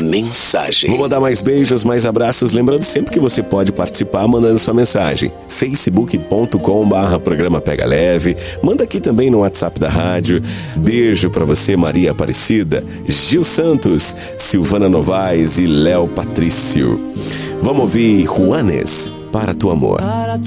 mensagem. Vou mandar mais beijos, mais abraços, lembrando sempre que você pode participar mandando sua mensagem. facebook.com/programa Pega Leve. Manda aqui também no WhatsApp da rádio. Beijo pra você, Maria Aparecida, Gil Santos, Silvana Novaes e Léo Patrício. Vamos ouvir Juanes, Para Tu Amor.